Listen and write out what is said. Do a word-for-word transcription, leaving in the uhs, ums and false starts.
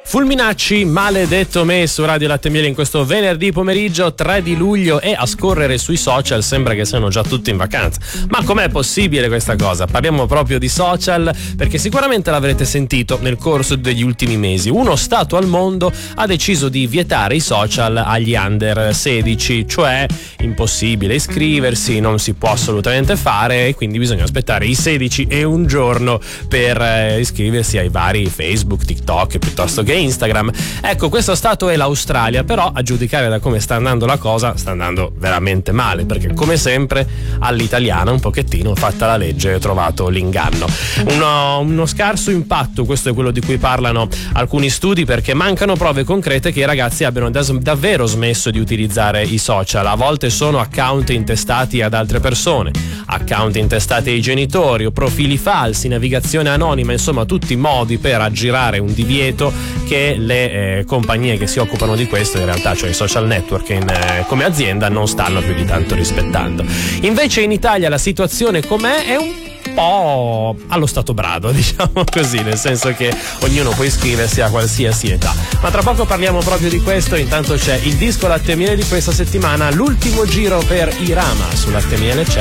Fulminacci, maledetto me, su Radio Latte e Miele in questo venerdì pomeriggio tre di luglio, e a scorrere sui social sembra che siano già tutti in vacanza. Ma com'è possibile questa cosa? Parliamo proprio di social perché sicuramente l'avrete sentito nel corso degli ultimi mesi. Uno Stato al mondo ha deciso di vietare i social agli under sedici, cioè impossibile iscriversi, non si può assolutamente fare e quindi bisogna aspettare i sedici e un giorno per eh, iscriversi ai vari Facebook, TikTok piuttosto che Instagram. Ecco, questo stato è l'Australia, però a giudicare da come sta andando la cosa sta andando veramente male, perché come sempre all'italiana un pochettino fatta la legge ho trovato l'inganno. Uno, uno scarso impatto, questo è quello di cui parlano alcuni studi, perché mancano prove concrete che i ragazzi abbiano da, davvero smesso di utilizzare i social. A volte sono account intestati ad altre persone, account intestati ai genitori o profili falsi, navigazione anonima, insomma tutti modi per aggirare un divieto che le eh, compagnie che si occupano di questo, in realtà, cioè i social network in, eh, come azienda, non stanno più di tanto rispettando. Invece in Italia la situazione com'è? È un po' allo stato brado, diciamo così, nel senso che ognuno può iscriversi a qualsiasi età. Ma tra poco parliamo proprio di questo. Intanto c'è il disco Latte e Miele di questa settimana, l'ultimo giro per Irama. Su Latte e Miele c'è